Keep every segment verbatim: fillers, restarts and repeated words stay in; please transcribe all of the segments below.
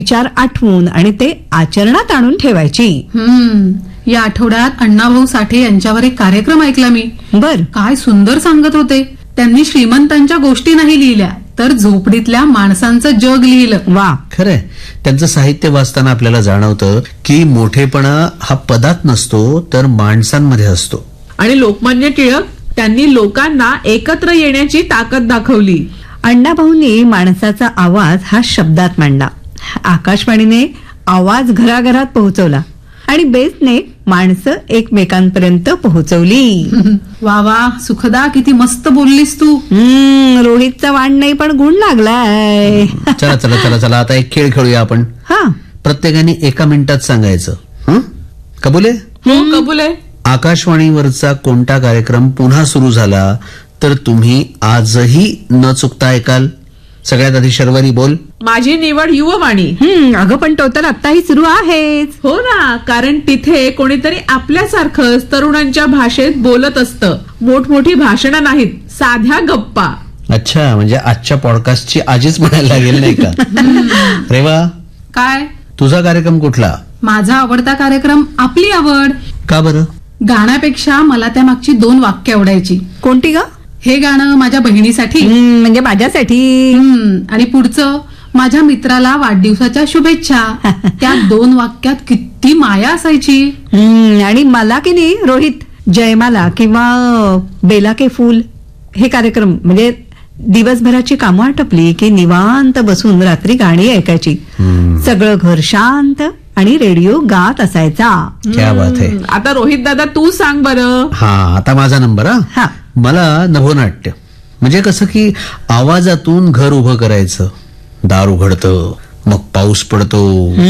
विचार आठवून आणि ते आचरणात आणून ठेवायची. हम्म या आठवड्यात अण्णाभाऊ साठे यांच्यावर एक कार्यक्रम ऐकला मी. बर, काय सुंदर सांगत होते. त्यांनी श्रीमंतांच्या गोष्टी नाही लिहिल्या तर झोपडीतल्या माणसांचं जग लिहिलं. वा, खरंय. त्यांचं साहित्य वाचताना आपल्याला जाणवतं की मोठेपणा हा पदात नसतो तर माणसांमध्ये असतो. आणि लोकमान्य टिळक त्यांनी लोकांना एकत्र येण्याची ताकद दाखवली. अण्णाभाऊंनी माणसाचा आवाज हा शब्दात मांडला. आकाशवाणीने आवाज घराघरात पोहोचवला आणि बेसने माणसं एकमेकांपर्यंत पोहोचवली. वा वा सुखदा, किती मस्त बोललीस तू. हम्म रोहितचा वाण नाही पण गुण लागलाय. चला चला चला चला आता एक खेळ खेळूया आपण. हा, प्रत्येकाने एका मिनिटात सांगायचं. हं? कबूल आहे? हो कबूल आहे. आकाशवाणीवरचा कोणता कार्यक्रम पुन्हा सुरू झाला तर तुम्ही आजही न चुकता ऐकाल? सगळ्यात आधी शर्वरी बोल. माझी निवड युववाणी. हम्म अगं पण तो तर आत्ताही सुरू आहेच. हो ना, कारण तिथे कोणीतरी आपल्यासारखंच तरुणांच्या भाषेत बोलत असतं. मोठमोठी भाषणं नाहीत, साध्या गप्पा. अच्छा, म्हणजे आजच्या पॉडकास्टची आजीच म्हणायला लागेल नाही का? रेवा, काय? तुझा कार्यक्रम कुठला? माझा आवडता कार्यक्रम आपली आवड. का बरं? गाण्यापेक्षा मला त्या मागची दोन वाक्य आवडायची. कोणती ग? हे गाणं माझ्या बहिणीसाठी. हम्म, म्हणजे माझ्यासाठी. हम्म, आणि पुढचं माझ्या मित्राला वाढदिवसाच्या शुभेच्छा. त्या दोन वाक्यात किती माया असायची. हम्म आणि मला की नाही रोहित, जयमाला किंवा बेला के फूल हे कार्यक्रम म्हणजे दिवसभराची कामं आटपली की निवांत बसून रात्री गाणी ऐकायची. सगळं घर शांत आणि रेडिओ गात असायचा. क्या बात आहे. आता रोहित दादा तू सांग बरं. हा, आता माझा नंबर. हा. हा, मला नभोनाट्य म्हणजे कसं की आवाजातून घर उभं करायचं. दार उघडतं, मग पाऊस पडतो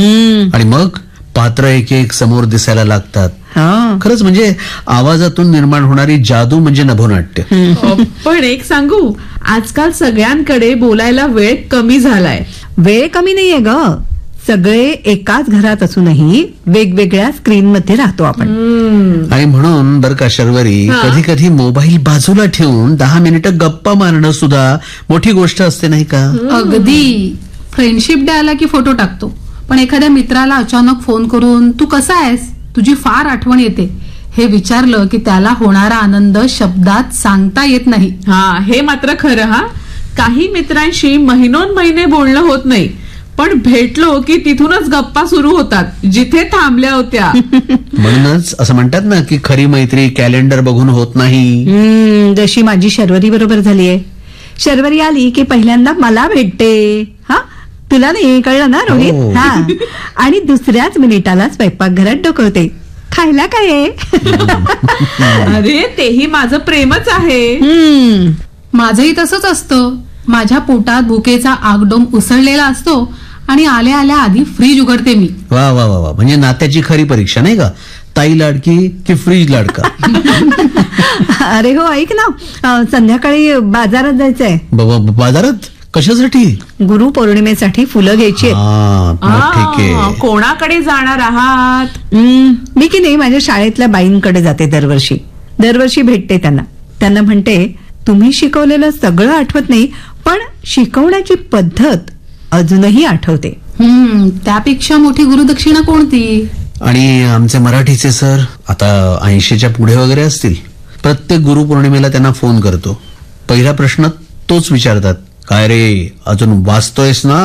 आणि मग पात्र एक एक समोर दिसायला लागतात. हा. खरंच म्हणजे आवाजातून निर्माण होणारी जादू म्हणजे नभोनाट्य. पण एक सांगू, आजकाल सगळ्यांकडे बोलायला वेळ कमी झालाय. वेळ कमी नाहीये ग, सगळे एकाच घरात असूनही वेगवेगळ्या स्क्रीन मध्ये राहतो आपण. आणि म्हणून बर का शर्वरी, कधी कधी मोबाईल बाजूला ठेवून दहा मिनिटं गप्पा मारणं सुद्धा मोठी गोष्ट असते नाही का? अगदी. फ्रेंडशिप डे आला की फोटो टाकतो, पण एखाद्या मित्राला अचानक फोन करून तू कसा आहेस, तुझी फार आठवण येते हे विचारलं की त्याला होणारा आनंद शब्दात सांगता येत नाही. हा, हे मात्र खरं. हा, काही मित्रांशी महिनोन महिने बोलणं होत नाही, पण भेटलो की तिथूनच गप्पा सुरू होतात जिथे थांबल्या होत्या. म्हणूनच असं म्हणतात ना की खरी मैत्री कॅलेंडर बघून होत नाही. हम्म जशी माझी शर्वरी बरोबर झालीये. शर्वरी आली की पहिल्यांदा मला भेटते. हा, तुला नाही कळलं ना रोहित? हो. हा, आणि दुसऱ्याच मिनिटाला स्वयंपाकघरात डोकवते, खायला काय आहे? अरे तेही माझं प्रेमच आहे. हम्म माझंही तसंच असतं. माझ्या पोटात भुकेचा आगडोम उसळलेला असतो आणि आल्या आल्या आधी फ्रीज उघडते मी. वा वा वा वा, म्हणजे नात्याची खरी परीक्षा नाही का? ताई लाडकी की फ्रीज लाडका? अरे हो, ऐक ना, अं, संध्याकाळी बाजारात जायचंय. ब- ब- बाजारात कशासाठी? गुरु पौर्णिमेसाठी फुलं घ्यायची आहेत. हा, मग ठीक आ, आहे. कोणाकडे जाणार आहात? हम्म, मी की नाही माझ्या शाळेतल्या बाईंकडे जाते दरवर्षी. दरवर्षी भेटते त्यांना. त्यांना म्हणते, तुम्ही शिकवलेलं सगळं आठवत नाही पण शिकवण्याची पद्धत अजूनही आठवते. हम्म त्यापेक्षा मोठी गुरुदक्षिणा कोणती? आणि आमचे मराठीचे सर आता ऐंशीच्या पुढे वगैरे असतील. प्रत्येक गुरुपौर्णिमेला त्यांना फोन करतो. पहिला प्रश्न तोच विचारतात, काय रे अजून वाचतोयस ना?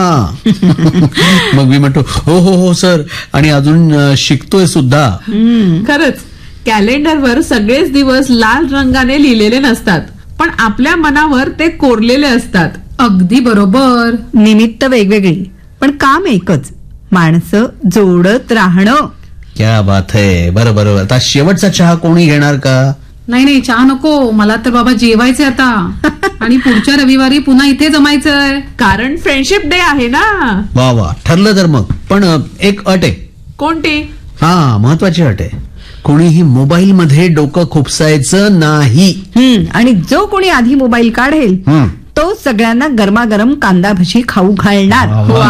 मग मी म्हणतो हो हो हो सर, आणि अजून अ, शिकतोय सुद्धा. खरंच कॅलेंडरवर सगळेच दिवस लाल रंगाने लिहिलेले नसतात, पण आपल्या मनावर ते कोरलेले असतात. अगदी बरोबर. निमित्त वेगवेगळी पण काम एकच, माणसं जोडत राहणं. क्या बात आहे. बरं बरं, आता शेवटचा चहा कोणी घेणार का? नाही नाही, चहा नको, मला तर बाबा जेवायचंय आता. आणि पुढच्या रविवारी पुन्हा इथे जमायचंय. कारण फ्रेंडशिप डे आहे ना. वा वा, ठरलं तर मग. पण अ, एक अट आहे. कोणती? हा, महत्वाची अट आहे. कोणीही मोबाईल मध्ये डोकं खुपसायचं नाही. हम्म आणि जो कोणी आधी मोबाईल काढेल हं. तो सगळ्यांना गरमागरम कांदा भजी खाऊ घालणार.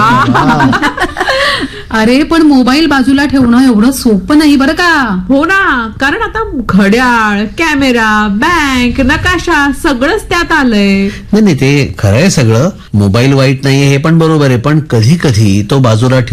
अरे पण मोबाईल बाजूला ठेवणं एवढं सोपं नाही बरं का. हो ना, कारण आता घड्याळ, कॅमेरा, बँक, नकाशा सगळंच त्यात आलंय. नाही नाही, ते खरंय सगळं. मोबाईल वाईट नाहीये हे पण बरोबर आहे, पण कधी कधी तो बाजूला ठेवून